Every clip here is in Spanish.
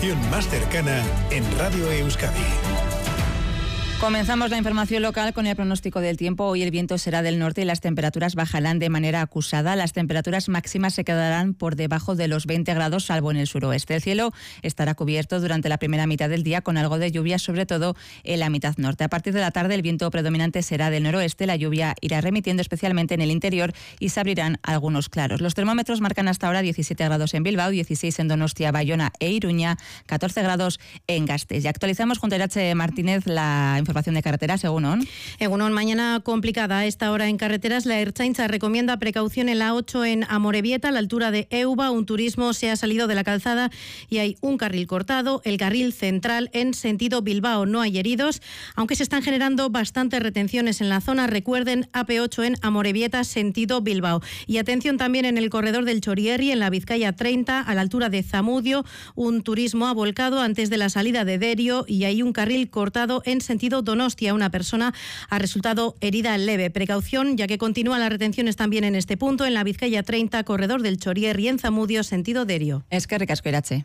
información más cercana en Radio Euskadi. Comenzamos la información local con el pronóstico del tiempo. Hoy el viento será del norte y las temperaturas bajarán de manera acusada. Las temperaturas máximas se quedarán por debajo de los 20 grados, salvo en el suroeste. El cielo estará cubierto durante la primera mitad del día con algo de lluvia, sobre todo en la mitad norte. A partir de la tarde el viento predominante será del noroeste. La lluvia irá remitiendo especialmente en el interior y se abrirán algunos claros. Los termómetros marcan hasta ahora 17 grados en Bilbao, 16 en Donostia, Bayona e Iruña, 14 grados en Gasteiz. Y actualizamos junto a Irache Martínez la información de carreteras. Egunon, mañana complicada a esta hora en carreteras. La Ertzaintza recomienda precaución en la 8 en Amorebieta, a la altura de Euba. Un turismo se ha salido de la calzada y hay un carril cortado. El carril central en sentido Bilbao. No hay heridos, aunque se están generando bastantes retenciones en la zona. Recuerden, AP8 en Amorebieta, sentido Bilbao. Y atención también en el corredor del Chorierri, en la Vizcaya 30, a la altura de Zamudio. Un turismo ha volcado antes de la salida de Derio y hay un carril cortado en sentido Donostia. Una persona ha resultado herida leve. Precaución, ya que continúan las retenciones también en este punto, en la Vizcaya 30, corredor del Chorierri, en Zamudio, sentido Derio. Eskerrik asko, Irache.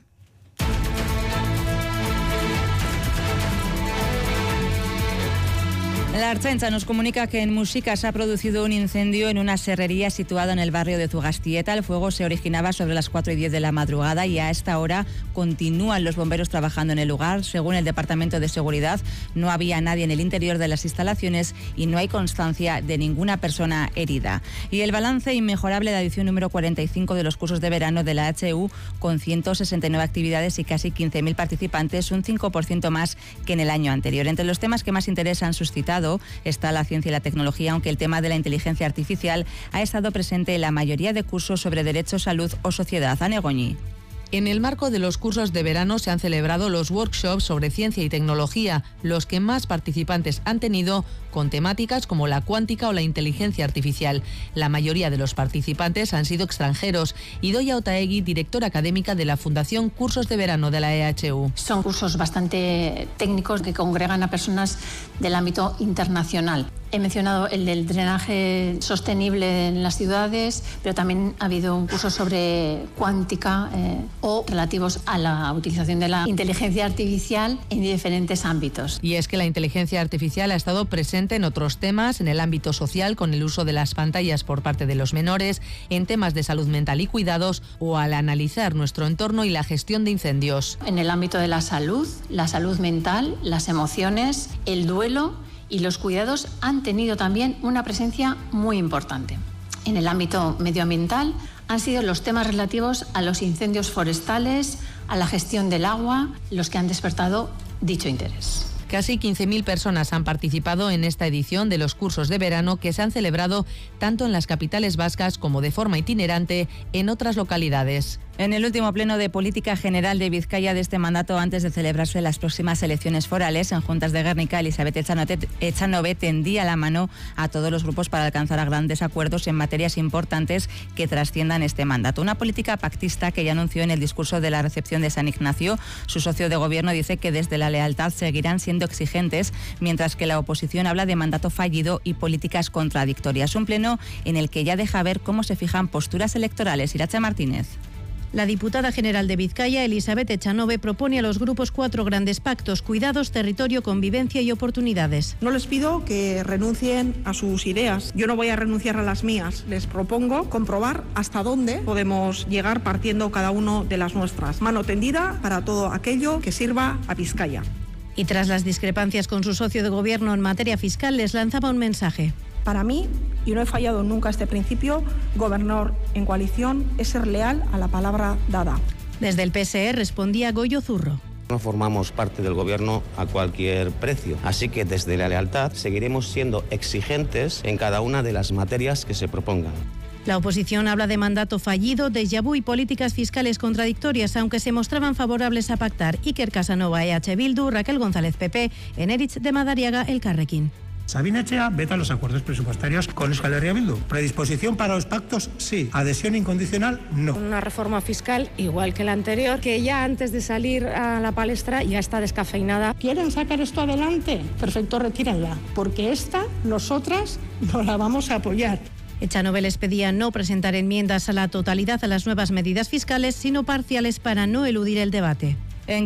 La Ertzaintza nos comunica que en Muxica se ha producido un incendio en una serrería situada en el barrio de Zugastieta. El fuego se originaba sobre las 4:10 de la madrugada y a esta hora continúan los bomberos trabajando en el lugar. Según el Departamento de Seguridad, no había nadie en el interior de las instalaciones y no hay constancia de ninguna persona herida. Y el balance inmejorable de la edición número 45 de los cursos de verano de la HU, con 169 actividades y casi 15.000 participantes, un 5% más que en el año anterior. Entre los temas que más interés han suscitado está la ciencia y la tecnología, aunque el tema de la inteligencia artificial ha estado presente en la mayoría de cursos sobre derecho, salud o sociedad. Ane Goñi. En el marco de los cursos de verano se han celebrado los workshops sobre ciencia y tecnología, los que más participantes han tenido, con temáticas como la cuántica o la inteligencia artificial. La mayoría de los participantes han sido extranjeros. Idoia Otaegui, directora académica de la Fundación Cursos de Verano de la EHU. Son cursos bastante técnicos que congregan a personas del ámbito internacional. He mencionado el del drenaje sostenible en las ciudades, pero también ha habido un curso sobre cuántica o relativos a la utilización de la inteligencia artificial en diferentes ámbitos. Y es que la inteligencia artificial ha estado presente en otros temas, en el ámbito social, con el uso de las pantallas por parte de los menores, en temas de salud mental y cuidados, o al analizar nuestro entorno y la gestión de incendios. En el ámbito de la salud mental, las emociones, el duelo y los cuidados han tenido también una presencia muy importante. En el ámbito medioambiental han sido los temas relativos a los incendios forestales, a la gestión del agua, los que han despertado dicho interés. Casi 15.000 personas han participado en esta edición de los cursos de verano que se han celebrado tanto en las capitales vascas como de forma itinerante en otras localidades. En el último pleno de política general de Vizcaya de este mandato, antes de celebrarse las próximas elecciones forales, en Juntas de Guernica, Elizabeth Echanove tendía la mano a todos los grupos para alcanzar grandes acuerdos en materias importantes que trasciendan este mandato. Una política pactista que ya anunció en el discurso de la recepción de San Ignacio. Su socio de gobierno dice que desde la lealtad seguirán siendo exigentes, mientras que la oposición habla de mandato fallido y políticas contradictorias. Un pleno en el que ya deja ver cómo se fijan posturas electorales. Irache Martínez. La diputada general de Vizcaya, Elizabeth Echanove, propone a los grupos 4 grandes pactos: cuidados, territorio, convivencia y oportunidades. No les pido que renuncien a sus ideas. Yo no voy a renunciar a las mías. Les propongo comprobar hasta dónde podemos llegar partiendo cada uno de las nuestras. Mano tendida para todo aquello que sirva a Vizcaya. Y tras las discrepancias con su socio de gobierno en materia fiscal, les lanzaba un mensaje. Para mí, y no he fallado nunca este principio, gobernar en coalición es ser leal a la palabra dada. Desde el PSE respondía Goyo Zurro. No formamos parte del gobierno a cualquier precio, así que desde la lealtad seguiremos siendo exigentes en cada una de las materias que se propongan. La oposición habla de mandato fallido, déjà vu y políticas fiscales contradictorias, aunque se mostraban favorables a pactar. Iker Casanova, EH Bildu, Raquel González, PP, Eneritz de Madariaga, Elkarrekin. Sabine Echea veta los acuerdos presupuestarios con Euskal Herria Bildu. Predisposición para los pactos, sí. Adhesión incondicional, no. Una reforma fiscal igual que la anterior, que ya antes de salir a la palestra ya está descafeinada. ¿Quieren sacar esto adelante? Perfecto, retírenla, porque esta nosotras no la vamos a apoyar. Echanove les pedía no presentar enmiendas a la totalidad a las nuevas medidas fiscales, sino parciales para no eludir el debate.